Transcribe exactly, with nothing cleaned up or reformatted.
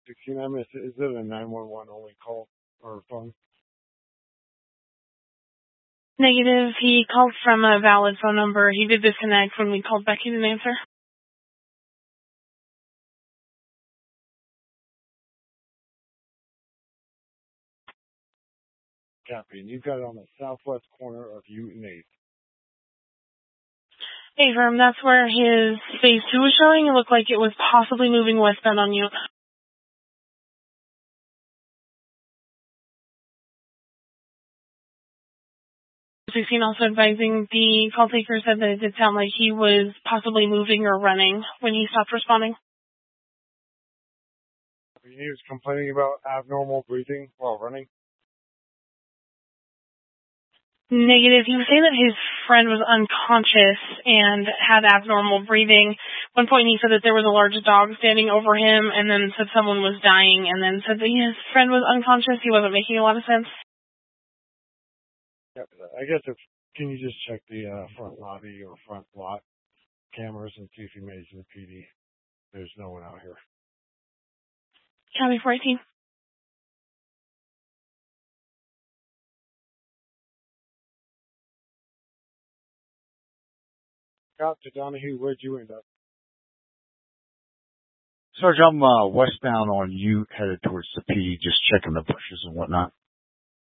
sixteen I missed it. Is it a nine one one only call or phone? Negative. He called from a valid phone number. He did disconnect when we called back. He didn't answer. Copy. And you've got it on the southwest corner of U and eighth. Hey, Verm, that's where his phase two was showing. It looked like it was possibly moving westbound on you. sixteen also advising the call taker said that it did sound like he was possibly moving or running when he stopped responding. He was complaining about abnormal breathing while running. Negative. He was saying that his friend was unconscious and had abnormal breathing. One point he said that there was a large dog standing over him and then said someone was dying and then said that his friend was unconscious. He wasn't making a lot of sense. Yeah, I guess if, can you just check the uh, front lobby or front lot cameras and see if he made it to the P D? There's no one out here. County four eighteen. Scott to Donahue, where'd you end up? Sarge, I'm uh, westbound on Ute, headed towards the P, just checking the bushes and whatnot.